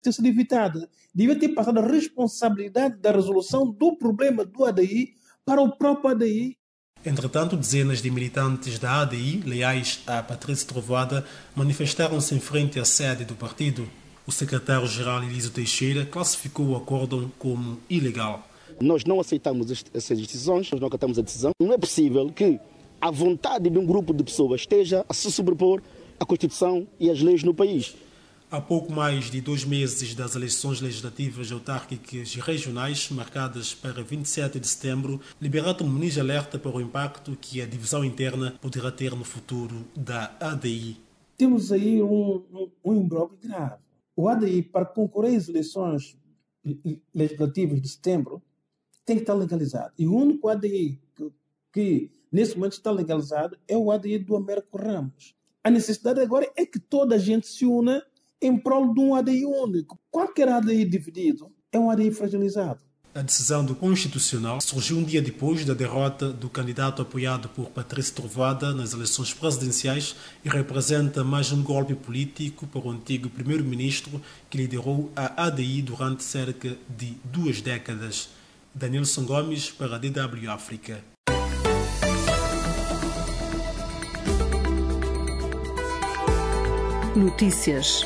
ter sido evitada. Devia ter passado a responsabilidade da resolução do problema do ADI para o próprio ADI. Entretanto, dezenas de militantes da ADI, leais a Patrício Trovoada, manifestaram-se em frente à sede do partido. O secretário-geral Elísio Teixeira classificou o acórdão como ilegal. Nós não aceitamos essas decisões, nós não acatamos a decisão. Não é possível que a vontade de um grupo de pessoas esteja a se sobrepor à Constituição e às leis no país. Há pouco mais de 2 meses das eleições legislativas, autárquicas e regionais, marcadas para 27 de setembro, Liberato Muniz alerta para o impacto que a divisão interna poderá ter no futuro da ADI. Temos aí um imbróglio grave. O ADI, para concorrer às eleições legislativas de setembro, tem que estar legalizado. E o único ADI que nesse momento está legalizado é o ADI do Américo Ramos. A necessidade agora é que toda a gente se una em prol de um ADI único. Qualquer ADI dividido é um ADI fragilizado. A decisão do Constitucional surgiu um dia depois da derrota do candidato apoiado por Patrício Trovoada nas eleições presidenciais e representa mais um golpe político para o antigo primeiro-ministro que liderou a ADI durante cerca de 2 décadas. Danielson Gomes para a DW África. Notícias.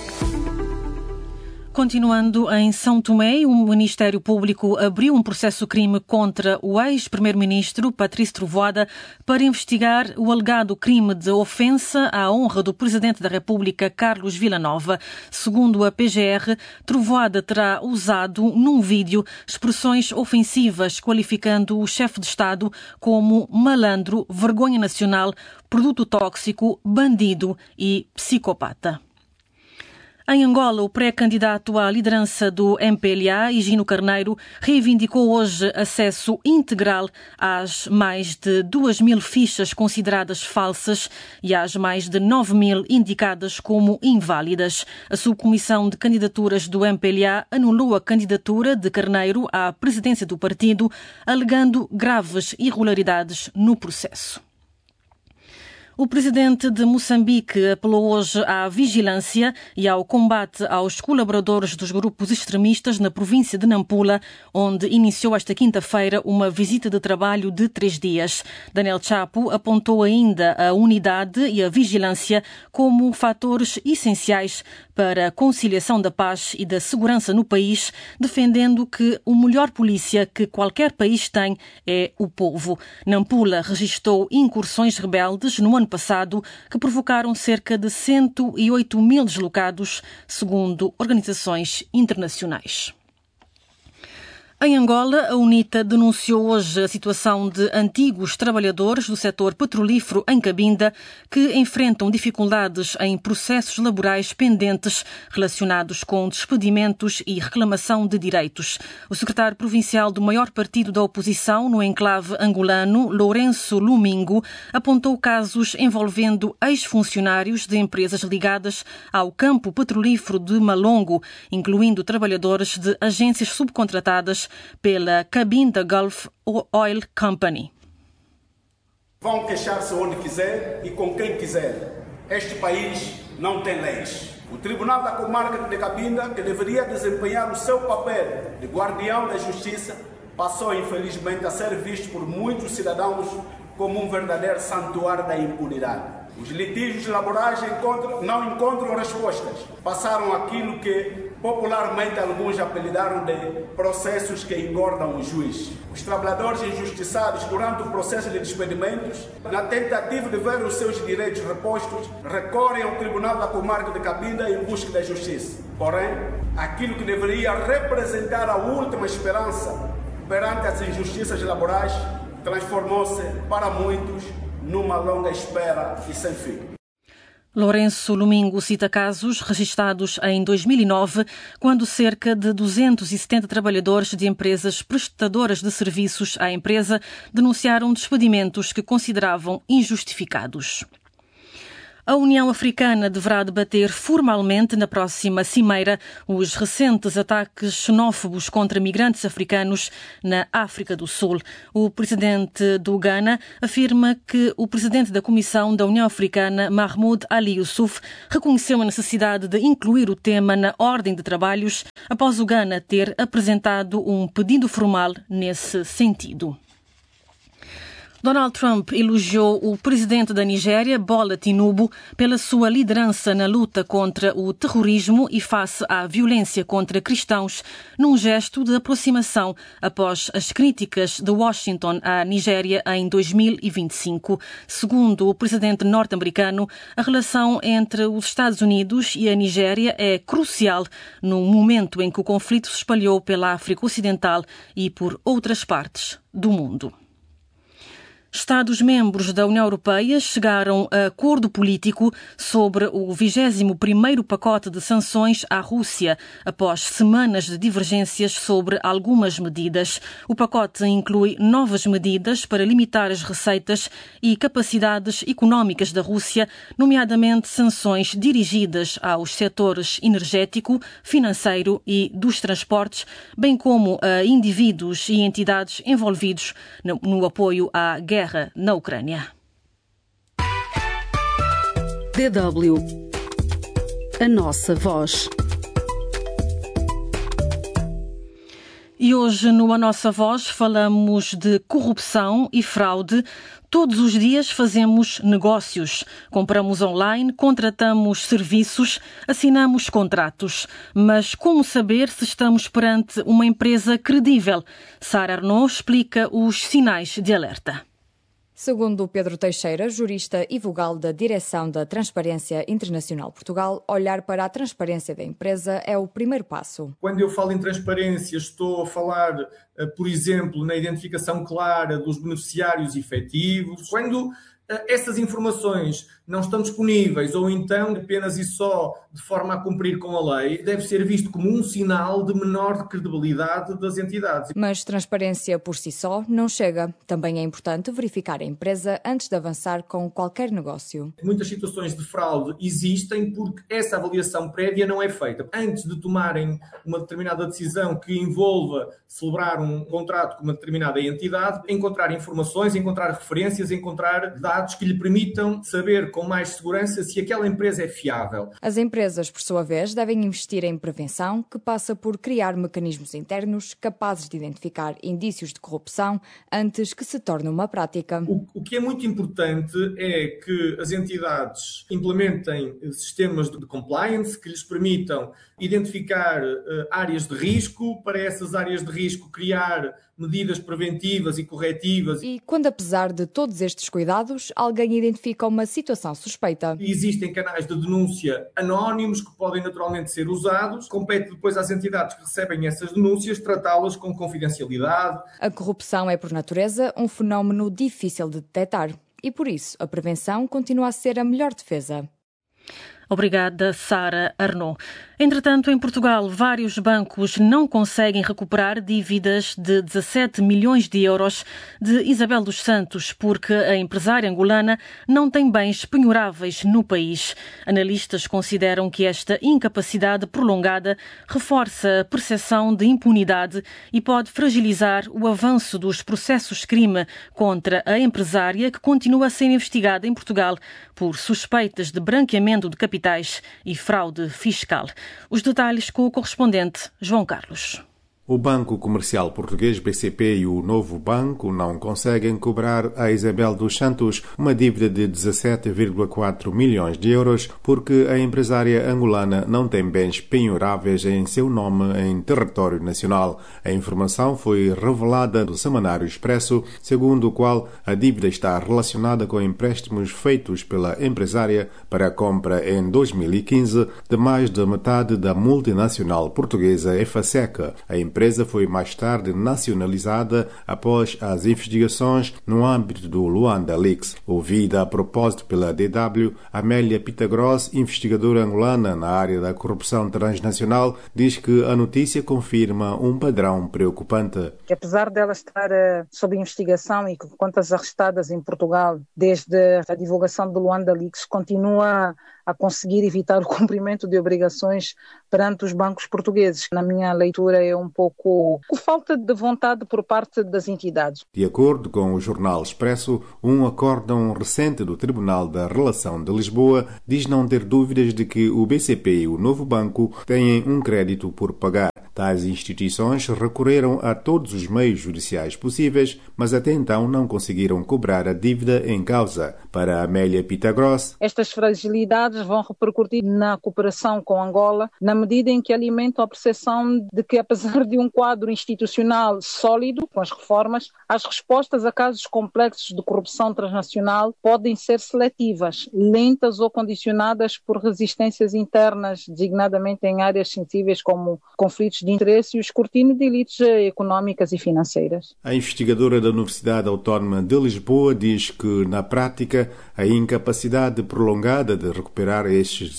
Continuando em São Tomé, o Ministério Público abriu um processo-crime contra o ex-primeiro-ministro Patrício Trovoada para investigar o alegado crime de ofensa à honra do Presidente da República, Carlos Villanova. Segundo a PGR, Trovoada terá usado num vídeo expressões ofensivas qualificando o chefe de Estado como malandro, vergonha nacional, produto tóxico, bandido e psicopata. Em Angola, o pré-candidato à liderança do MPLA, Higino Carneiro, reivindicou hoje acesso integral às mais de 2.000 fichas consideradas falsas e às mais de 9.000 indicadas como inválidas. A subcomissão de candidaturas do MPLA anulou a candidatura de Carneiro à presidência do partido, alegando graves irregularidades no processo. O presidente de Moçambique apelou hoje à vigilância e ao combate aos colaboradores dos grupos extremistas na província de Nampula, onde iniciou esta quinta-feira uma visita de trabalho de 3 dias. Daniel Chapo apontou ainda a unidade e a vigilância como fatores essenciais para a conciliação da paz e da segurança no país, defendendo que o melhor polícia que qualquer país tem é o povo. Nampula registrou incursões rebeldes no ano passado que provocaram cerca de 108.000 deslocados, segundo organizações internacionais. Em Angola, a UNITA denunciou hoje a situação de antigos trabalhadores do setor petrolífero em Cabinda que enfrentam dificuldades em processos laborais pendentes relacionados com despedimentos e reclamação de direitos. O secretário provincial do maior partido da oposição no enclave angolano, Lourenço Lumingo, apontou casos envolvendo ex-funcionários de empresas ligadas ao campo petrolífero de Malongo, incluindo trabalhadores de agências subcontratadas pela Cabinda Gulf Oil Company. Vão queixar-se onde quiser e com quem quiser. Este país não tem leis. O Tribunal da Comarca de Cabinda, que deveria desempenhar o seu papel de guardião da justiça, passou infelizmente a ser visto por muitos cidadãos como um verdadeiro santuário da impunidade. Os litígios laborais não encontram respostas. Passaram aquilo que popularmente alguns apelidaram de processos que engordam o juiz. Os trabalhadores injustiçados durante o processo de despedimentos, na tentativa de ver os seus direitos repostos, recorrem ao Tribunal da Comarca de Cabinda em busca da justiça. Porém, aquilo que deveria representar a última esperança perante as injustiças laborais transformou-se, para muitos, numa longa espera e sem fim. Lourenço Lumingo cita casos registados em 2009, quando cerca de 270 trabalhadores de empresas prestadoras de serviços à empresa denunciaram despedimentos que consideravam injustificados. A União Africana deverá debater formalmente na próxima cimeira os recentes ataques xenófobos contra migrantes africanos na África do Sul. O presidente do Ghana afirma que o presidente da Comissão da União Africana, Mahmoud Ali Yusuf, reconheceu a necessidade de incluir o tema na ordem de trabalhos após o Ghana ter apresentado um pedido formal nesse sentido. Donald Trump elogiou o presidente da Nigéria, Bola Tinubu, pela sua liderança na luta contra o terrorismo e face à violência contra cristãos, num gesto de aproximação após as críticas de Washington à Nigéria em 2025. Segundo o presidente norte-americano, a relação entre os Estados Unidos e a Nigéria é crucial no momento em que o conflito se espalhou pela África Ocidental e por outras partes do mundo. Estados-membros da União Europeia chegaram a acordo político sobre o 21º pacote de sanções à Rússia, após semanas de divergências sobre algumas medidas. O pacote inclui novas medidas para limitar as receitas e capacidades económicas da Rússia, nomeadamente sanções dirigidas aos setores energético, financeiro e dos transportes, bem como a indivíduos e entidades envolvidos no apoio à guerra na Ucrânia. DW. A nossa voz. E hoje, no A Nossa Voz, falamos de corrupção e fraude. Todos os dias fazemos negócios. Compramos online, contratamos serviços, assinamos contratos. Mas como saber se estamos perante uma empresa credível? Sara Arnaud explica os sinais de alerta. Segundo Pedro Teixeira, jurista e vogal da Direção da Transparência Internacional Portugal, olhar para a transparência da empresa é o primeiro passo. Quando eu falo em transparência, estou a falar, por exemplo, na identificação clara dos beneficiários efetivos. Quando essas informações não estão disponíveis ou então apenas e só de forma a cumprir com a lei, deve ser visto como um sinal de menor credibilidade das entidades. Mas transparência por si só não chega. Também é importante verificar a empresa antes de avançar com qualquer negócio. Muitas situações de fraude existem porque essa avaliação prévia não é feita. Antes de tomarem uma determinada decisão que envolva celebrar um contrato com uma determinada entidade, encontrar informações, encontrar referências, encontrar dados que lhe permitam saber com mais segurança se aquela empresa é fiável. As empresas, por sua vez, devem investir em prevenção, que passa por criar mecanismos internos capazes de identificar indícios de corrupção antes que se torne uma prática. O que é muito importante é que as entidades implementem sistemas de compliance que lhes permitam identificar áreas de risco, para essas áreas de risco criar medidas preventivas e corretivas. E quando, apesar de todos estes cuidados, alguém identifica uma situação suspeita. Existem canais de denúncia anónimos que podem naturalmente ser usados. Compete depois às entidades que recebem essas denúncias tratá-las com confidencialidade. A corrupção é, por natureza, um fenómeno difícil de detectar. E por isso, a prevenção continua a ser a melhor defesa. Obrigada, Sara Arnaud. Entretanto, em Portugal, vários bancos não conseguem recuperar dívidas de 17 milhões de euros de Isabel dos Santos, porque a empresária angolana não tem bens penhoráveis no país. Analistas consideram que esta incapacidade prolongada reforça a percepção de impunidade e pode fragilizar o avanço dos processos de crime contra a empresária, que continua a ser investigada em Portugal por suspeitas de branqueamento de capitais e fraude fiscal. Os detalhes com o correspondente João Carlos. O Banco Comercial Português BCP e o Novo Banco não conseguem cobrar a Isabel dos Santos uma dívida de 17,4 milhões de euros porque a empresária angolana não tem bens penhoráveis em seu nome em território nacional. A informação foi revelada no Semanário Expresso, segundo o qual a dívida está relacionada com empréstimos feitos pela empresária para a compra em 2015 de mais da metade da multinacional portuguesa Efacec. A empresa empresa foi mais tarde nacionalizada após as investigações no âmbito do Luanda Leaks. Ouvida a propósito pela DW, Amélia Pitagros, investigadora angolana na área da corrupção transnacional, diz que a notícia confirma um padrão preocupante. Que apesar dela estar sob investigação e com contas arrestadas em Portugal desde a divulgação do Luanda Leaks, continua a conseguir evitar o cumprimento de obrigações perante os bancos portugueses. Na minha leitura é um pouco falta de vontade por parte das entidades. De acordo com o jornal Expresso, um acórdão recente do Tribunal da Relação de Lisboa diz não ter dúvidas de que o BCP e o novo banco têm um crédito por pagar. Tais instituições recorreram a todos os meios judiciais possíveis, mas até então não conseguiram cobrar a dívida em causa. Para Amélia Pitagros, estas fragilidades vão repercutir na cooperação com Angola, na medida em que alimentam a percepção de que, apesar de um quadro institucional sólido, com as reformas, as respostas a casos complexos de corrupção transnacional podem ser seletivas, lentas ou condicionadas por resistências internas, designadamente em áreas sensíveis como conflitos de interesse e o escrutínio de elites económicas e financeiras. A investigadora da Universidade Autónoma de Lisboa diz que, na prática, a incapacidade prolongada de recuperar estes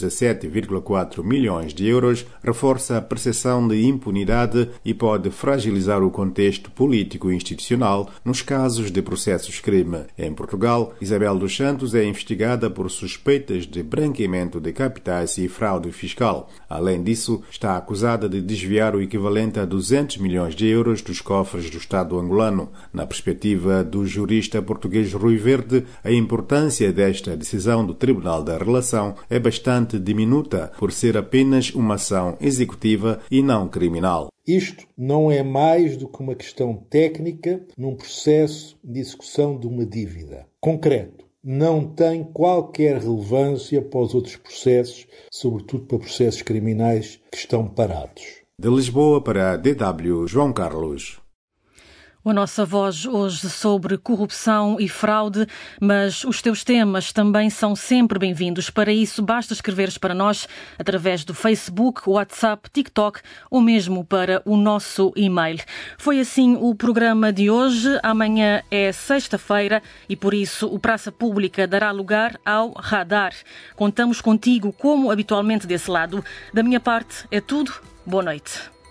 17,4 milhões de euros reforça a percepção de impunidade e pode fragilizar o contexto político e institucional nos casos de processos-crime. Em Portugal, Isabel dos Santos é investigada por suspeitas de branqueamento de capitais e fraude fiscal. Além disso, está acusada de desviar o equivalente a 200 milhões de euros dos cofres do Estado angolano. Na perspectiva do jurista português Rui Verde, a importância desta decisão do Tribunal da Relação é bastante diminuta por ser apenas uma ação executiva e não criminal. Isto não é mais do que uma questão técnica num processo de execução de uma dívida. Concreto, não tem qualquer relevância para os outros processos, sobretudo para processos criminais que estão parados. De Lisboa para a DW, João Carlos. A nossa voz hoje sobre corrupção e fraude, mas os teus temas também são sempre bem-vindos. Para isso, basta escreveres para nós através do Facebook, WhatsApp, TikTok ou mesmo para o nosso e-mail. Foi assim o programa de hoje. Amanhã é sexta-feira e, por isso, o Praça Pública dará lugar ao Radar. Contamos contigo, como habitualmente, desse lado. Da minha parte, é tudo. Boa noite.